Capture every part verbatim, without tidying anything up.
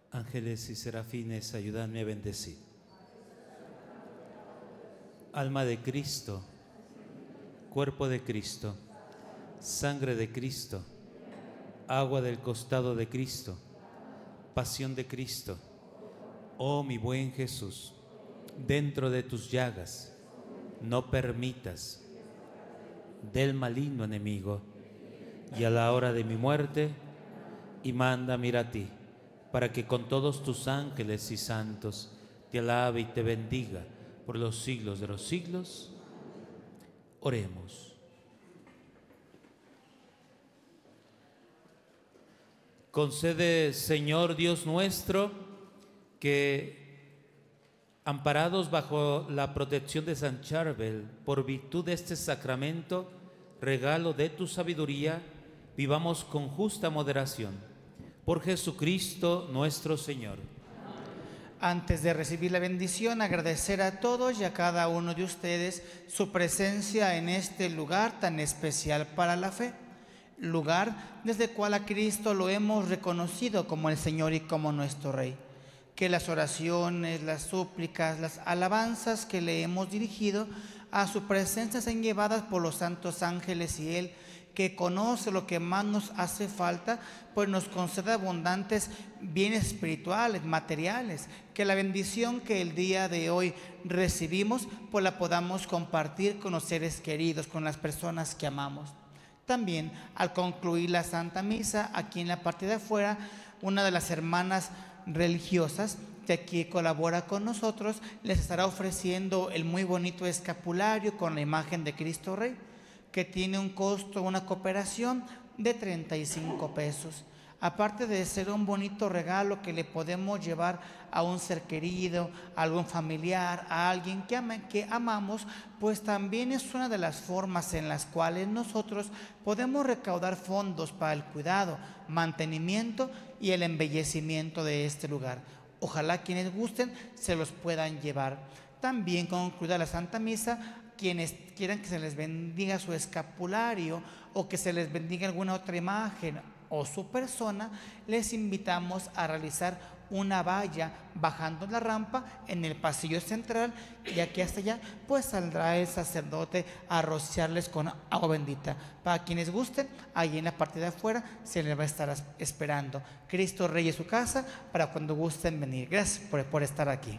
Ángeles y serafines, ayudadme a bendecir. Alma de Cristo, cuerpo de Cristo, sangre de Cristo, agua del costado de Cristo, pasión de Cristo. Oh mi buen Jesús, dentro de tus llagas, no permitas del maligno enemigo, y a la hora de mi muerte, y mándame ir a ti, para que con todos tus ángeles y santos te alabe y te bendiga por los siglos de los siglos. Oremos. Concede, Señor Dios nuestro, que, amparados bajo la protección de San Charbel, por virtud de este sacramento, regalo de tu sabiduría, vivamos con justa moderación. Por Jesucristo nuestro Señor. Antes de recibir la bendición, agradecer a todos y a cada uno de ustedes su presencia en este lugar tan especial para la fe. Lugar desde el cual a Cristo lo hemos reconocido como el Señor y como nuestro Rey. Que las oraciones, las súplicas, las alabanzas que le hemos dirigido a su presencia sean llevadas por los santos ángeles, y Él, que conoce lo que más nos hace falta, pues nos concede abundantes bienes espirituales, materiales, que la bendición que el día de hoy recibimos, pues la podamos compartir con los seres queridos, con las personas que amamos. También, al concluir la Santa Misa, aquí en la parte de afuera, una de las hermanas religiosas que aquí colabora con nosotros les estará ofreciendo el muy bonito escapulario con la imagen de Cristo Rey, que tiene un costo, una cooperación de treinta y cinco pesos. Aparte de ser un bonito regalo que le podemos llevar a un ser querido, a algún familiar, a alguien que, ama, que amamos, pues también es una de las formas en las cuales nosotros podemos recaudar fondos para el cuidado, mantenimiento y el embellecimiento de este lugar. Ojalá quienes gusten se los puedan llevar. También, concluida la Santa Misa, quienes quieran que se les bendiga su escapulario o que se les bendiga alguna otra imagen o su persona, les invitamos a realizar una valla bajando la rampa en el pasillo central, y aquí hasta allá pues saldrá el sacerdote a rociarles con agua bendita. Para quienes gusten, ahí en la parte de afuera se les va a estar esperando. Cristo Rey en su casa para cuando gusten venir. Gracias por, por estar aquí.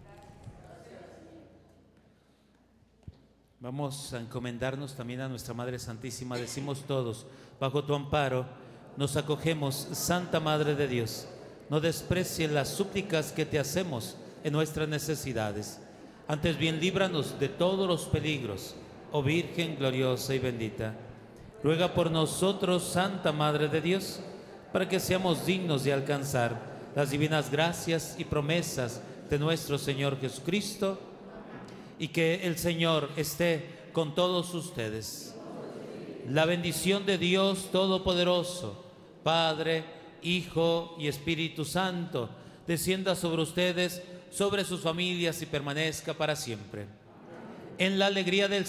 Vamos a encomendarnos también a nuestra Madre Santísima. Decimos todos: bajo tu amparo nos acogemos, Santa Madre de Dios. No desprecies las súplicas que te hacemos en nuestras necesidades. Antes bien, líbranos de todos los peligros, oh Virgen gloriosa y bendita. Ruega por nosotros, Santa Madre de Dios, para que seamos dignos de alcanzar las divinas gracias y promesas de nuestro Señor Jesucristo. Y que el Señor esté con todos ustedes. La bendición de Dios Todopoderoso, Padre, Hijo y Espíritu Santo, descienda sobre ustedes, sobre sus familias y permanezca para siempre. En la alegría del